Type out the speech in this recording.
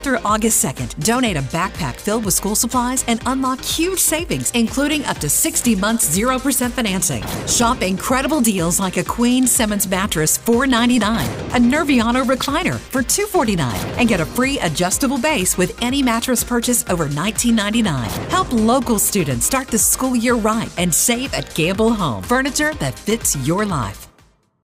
Through August 2nd, donate a backpack filled with school supplies and unlock huge savings, including up to 60 months 0% financing. Shop incredible deals like a Queen Simmons mattress $4.99, a Nerviano recliner for $2.49, and get a free adjustable base with any mattress purchase over $19.99. Help local students start the school year right and save at Gamble Home. Furniture that fits your life.